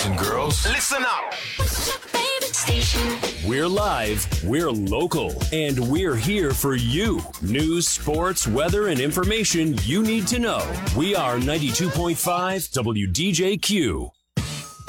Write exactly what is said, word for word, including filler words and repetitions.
and girls, listen up. What's your favorite station? We're live, we're local, and we're here for you. News, sports, weather, and information you need to know. We are ninety-two point five W D J Q.